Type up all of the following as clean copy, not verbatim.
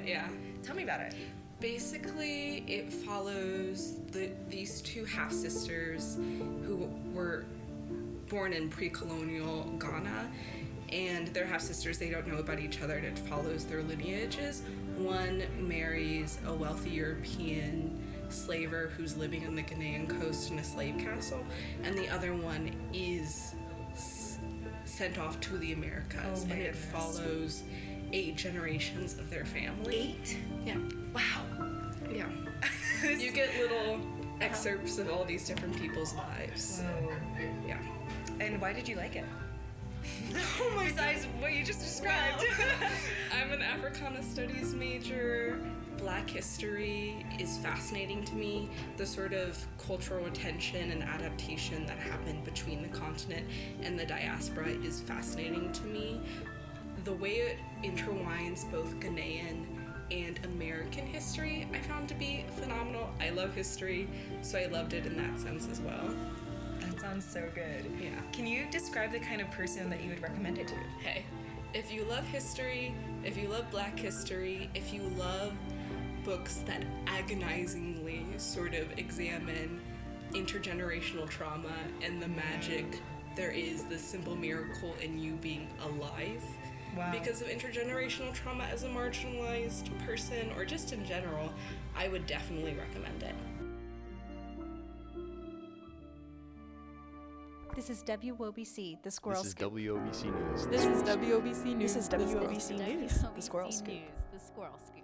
Yeah. Tell me about it. Basically, it follows these two half-sisters who were born in pre-colonial Ghana, and they're half-sisters. They don't know about each other, and it follows their lineages. One marries a wealthy European slaver who's living on the Ghanaian coast in a slave castle, and the other one is sent off to the Americas, and it follows 8 generations of their family. 8? Yeah. Wow. Yeah. You get little excerpts of all these different people's lives. Whoa. Yeah. And why did you like it? Oh my Besides what you just described. I'm an Africana Studies major. Black history is fascinating to me. The sort of cultural tension and adaptation that happened between the continent and the diaspora is fascinating to me. The way it intertwines both Ghanaian and American history I found to be phenomenal. I love history, so I loved it in that sense as well. That sounds so good. Yeah. Can you describe the kind of person that you would recommend it to? Hey, if you love history, if you love Black history, if you love books that agonizingly sort of examine intergenerational trauma and the magic there is, the simple miracle in you being alive, Wow. because of intergenerational trauma as a marginalized person, or just in general, I would definitely recommend it. This is WOBC, the Squirrel This is Scoop. WOBC News. This is WOBC News. This is WOBC News, the Squirrel Scoop. The Squirrel Scoop.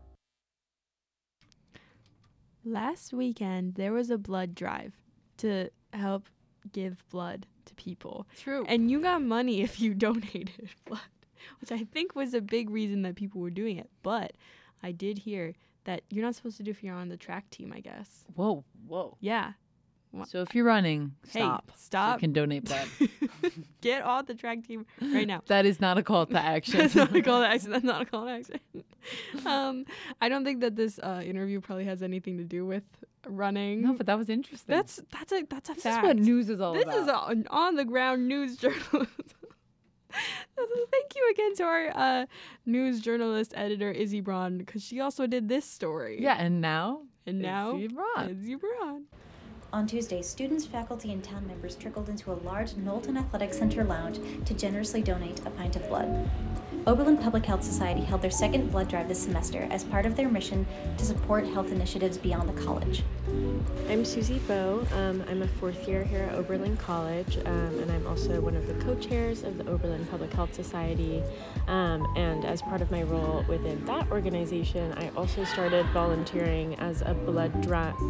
Last weekend, there was a blood drive to help give blood to people. True. And you got money if you donated blood, which I think was a big reason that people were doing it. But I did hear that you're not supposed to do if you're on the track team, I guess. Whoa. Yeah. So if you're running, stop. Hey, stop. You can donate blood. Get off the track team right now. That is not a call to action. That's not a call to action. That's not a call to action. I don't think that this interview probably has anything to do with running. No, but that was interesting. That's a This fact. is what news is all This about. is on the ground news journalism. Thank you again to our news journalist editor Izzy Braun, because she also did this story. Yeah, and now Izzy Braun. Izzy Braun. On Tuesday, students, faculty, and town members trickled into a large Knowlton Athletic Center lounge to generously donate a pint of blood. Oberlin Public Health Society held their second blood drive this semester as part of their mission to support health initiatives beyond the college. I'm Susie Bowe. I'm a fourth year here at Oberlin College, and I'm also one of the co-chairs of the Oberlin Public Health Society. And as part of my role within that organization, I also started volunteering as a blood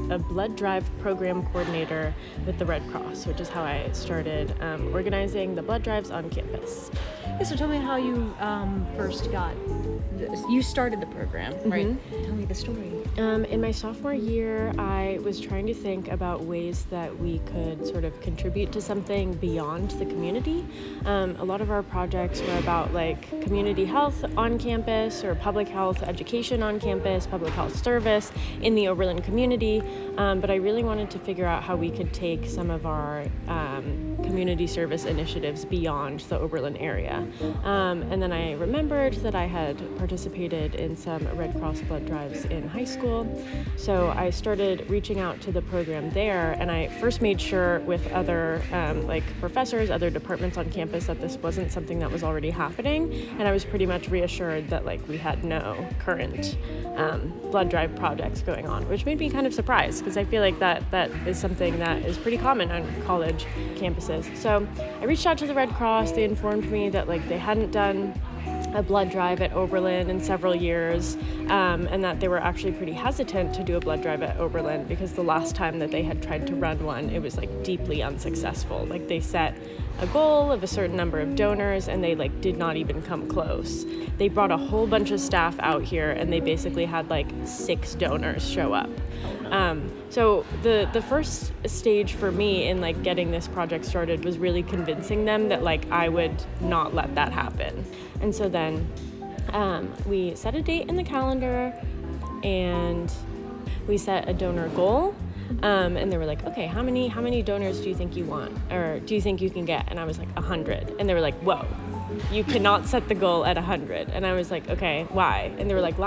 drive program coordinator with the Red Cross, which is how I started organizing the blood drives on campus. Yeah, so tell me how you first got this. You started the program, right? Tell me the story. In my sophomore year, I was trying to think about ways that we could sort of contribute to something beyond the community. A lot of our projects were about like community health on campus or public health education on campus, public health service in the Oberlin community. But I really wanted to figure out how we could take some of our community service initiatives beyond the Oberlin area. And then I remembered that I had participated in some Red Cross blood drives in high school. So I started reaching out to the program there, and I first made sure with other like professors, other departments on campus that this wasn't something that was already happening. And I was pretty much reassured that like we had no current blood drive projects going on, which made me kind of surprised because I feel like that is something that is pretty common on college campuses. So I reached out to the Red Cross. They informed me that like they hadn't done a blood drive at Oberlin in several years, and that they were actually pretty hesitant to do a blood drive at Oberlin because the last time that they had tried to run one, it was like deeply unsuccessful. Like they set a goal of a certain number of donors and they like did not even come close. They brought a whole bunch of staff out here and they basically had like 6 donors show up. So the first stage for me in like getting this project started was really convincing them that like I would not let that happen. And so then we set a date in the calendar and we set a donor goal. And they were like, okay, how many donors do you think you want? Or do you think you can get? And I was like, 100. And they were like, whoa, you cannot set the goal at 100. And I was like, okay, why? And they were like,